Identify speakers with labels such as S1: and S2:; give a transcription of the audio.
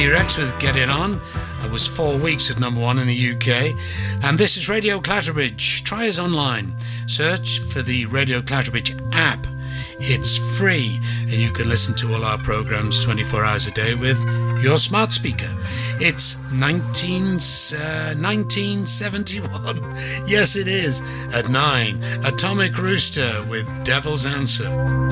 S1: T-Rex with Get It On. It was 4 weeks at number one in the UK. And this is Radio Clatterbridge. Try us online. Search for the Radio Clatterbridge app. It's free, and you can listen to all our programs 24 hours a day with your smart speaker. It's 1971. Yes, it is. At 9, Atomic Rooster with Devil's Answer.